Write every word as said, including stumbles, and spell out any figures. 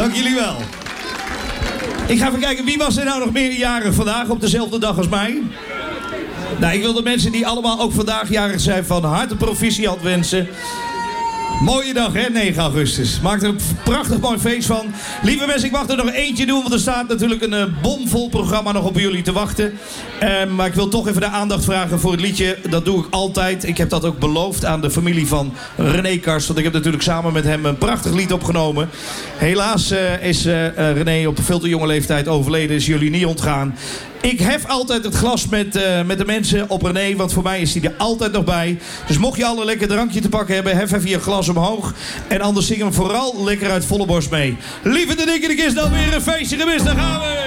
Dank jullie wel. Ik ga even kijken, wie was er nou nog meerjarig vandaag op dezelfde dag als mij? Nou, ik wil de mensen die allemaal ook vandaag jarig zijn van harte proficiat wensen. Mooie dag, hè? negen augustus. Maak er een prachtig mooi feest van. Lieve mensen, ik mag er nog eentje doen, want er staat natuurlijk een uh, bomvol programma nog op jullie te wachten. Uh, maar ik wil toch even de aandacht vragen voor het liedje. Dat doe ik altijd. Ik heb dat ook beloofd aan de familie van René Karst. Want ik heb natuurlijk samen met hem een prachtig lied opgenomen. Helaas uh, is uh, uh, René op veel te jonge leeftijd overleden. Is jullie niet ontgaan. Ik hef altijd het glas met, uh, met de mensen op René, want voor mij is hij er altijd nog bij. Dus mocht je al een lekker drankje te pakken hebben, hef even je glas omhoog. En anders zing hem vooral lekker uit volle borst mee. Lieve de dikke, is dan weer een feestje gemist, daar gaan we!